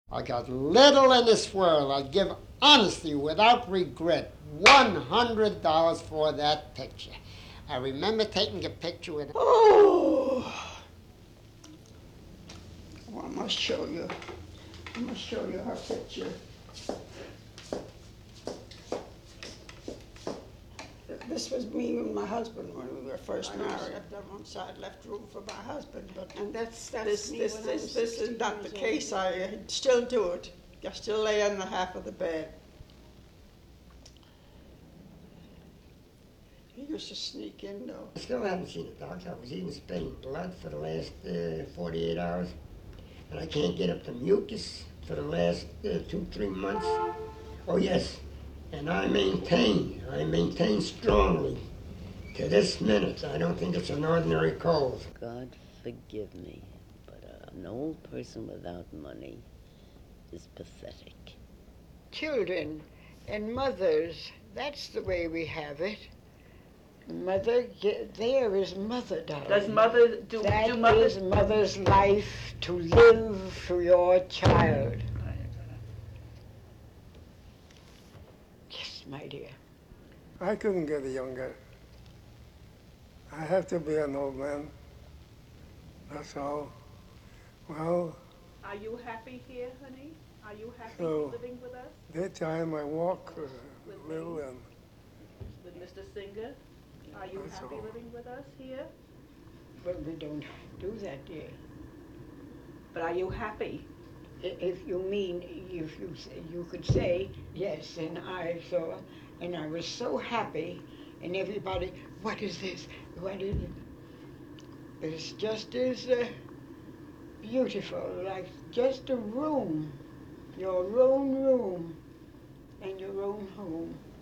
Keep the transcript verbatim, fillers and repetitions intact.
I got little in this world. I'd give honestly, without regret, one hundred dollars for that picture. I remember taking a picture with. Oh! Well, I must show you. I must show you her picture. This was me and my husband when we were first married. I left on one side, left room for my husband. But And that's that's this, me this, when I this, was this is sixteen not the years case. old. I still do it. I still lay on the half of the bed. He used to sneak in though. I still haven't seen a doctor. I was even spitting blood for the last uh, forty-eight hours. And I can't get up the mucus for the last uh, two, three months. Oh, yes. And I maintain, I maintain strongly to this minute, I don't think it's an ordinary cold. God forgive me, but uh, an old person without money is pathetic. Children and mothers, that's the way we have it. Mother, there is mother, darling. Does mother do? That do mother, is mother's life, to live for your child. Yes, my dear. I couldn't get younger. I have to be an old man. That's all. Well, Are you happy here, honey? Are you happy So- living with us, daytime I walk uh, With a little me? and with Mister Singer? Are you That's happy all. living with us here? But we don't do that, dear. But are you happy? I- If you mean, if you say, you could say, yes, and I saw, and I was so happy, and everybody, what is this? What is it? It's just as uh, beautiful, like just a room, your own room, and your own home.